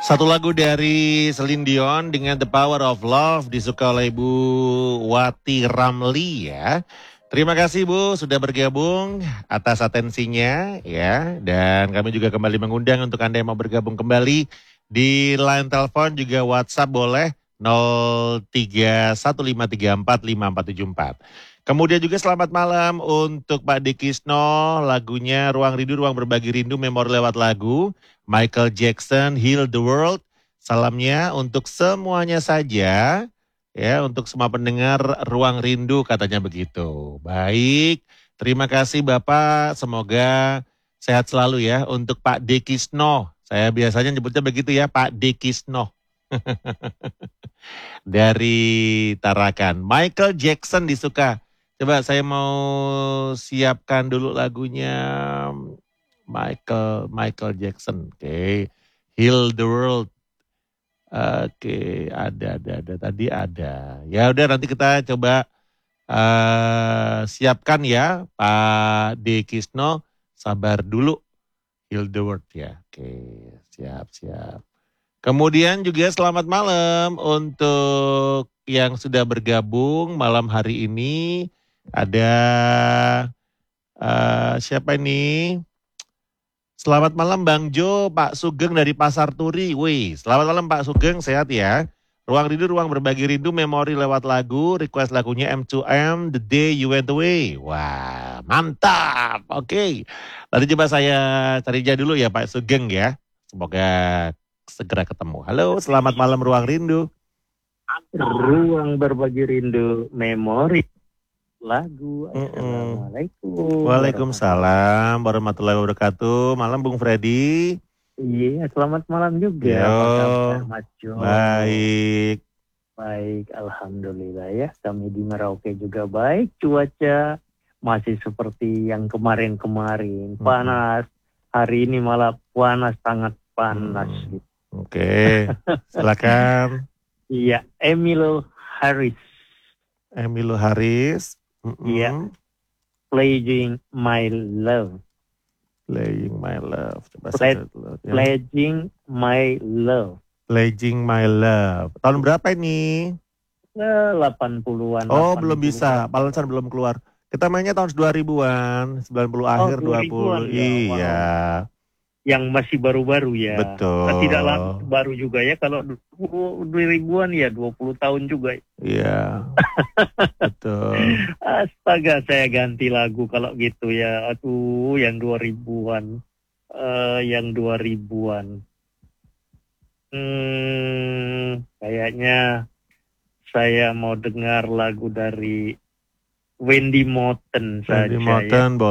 Satu lagu dari Celine Dion dengan The Power of Love disuka oleh Ibu Wati Ramli ya. Terima kasih Bu sudah bergabung atas atensinya ya. Dan kami juga kembali mengundang untuk Anda yang mau bergabung kembali di line telepon juga WhatsApp boleh 0315345474. Kemudian juga selamat malam untuk Pak Dekisno, lagunya Ruang Rindu, Ruang Berbagi Rindu, Memori lewat lagu. Michael Jackson, Heal the World. Salamnya untuk semuanya saja. Ya, untuk semua pendengar Ruang Rindu katanya begitu. Baik, terima kasih Bapak. Semoga sehat selalu ya untuk Pak Dekisno. Saya biasanya nyebutnya begitu ya, Pak Dekisno. Dari Tarakan. Michael Jackson disuka. Coba saya mau siapkan dulu lagunya Michael Jackson. Oke. Heal the World. Oke, ada. Tadi ada. Ya udah nanti kita coba siapkan ya Pak Dekisno. Sabar dulu. Heal the World ya. Oke, siap. Kemudian juga selamat malam untuk yang sudah bergabung malam hari ini. Ada siapa ini? Selamat malam Bang Jo, Pak Sugeng dari Pasar Turi. Wih, selamat malam Pak Sugeng, sehat ya. Ruang Rindu, Ruang Berbagi Rindu, memori lewat lagu, request lagunya M2M, The Day You Went Away. Wah, mantap. Oke, nanti coba saya cari aja dulu ya Pak Sugeng ya. Semoga segera ketemu. Halo, selamat malam Ruang Rindu. Ruang Berbagi Rindu, memori lagu. Assalamualaikum. Waalaikumsalam warahmatullahi wabarakatuh. Malam Bung Freddy. Iya, selamat malam juga. Yo, apa kabar Mas Jo? baik. Baik, alhamdulillah ya. Kami di Merauke juga baik. Cuaca masih seperti yang kemarin-kemarin. Panas. Hari ini malah panas, sangat panas. Gitu. Oke, silakan. Iya, Emmylou Harris. Iya. Pledging My Love. Pledging My Love. Pledging My Love. Pledging My Love. Tahun berapa ini? 80-an. Oh, belum bisa. Balansan belum keluar. Kita mainnya tahun 2000-an, 90 akhir 20. Iya. Wow. Yang masih baru-baru ya. Betul. Tidak lama baru juga ya. Kalau 2000-an ya 20 tahun juga. Iya. Betul. Astaga, saya ganti lagu kalau gitu ya. Aduh, yang 2000-an. Yang 2000-an. Kayaknya saya mau dengar lagu dari Wendy Moten saja. Wendy Moten, ya.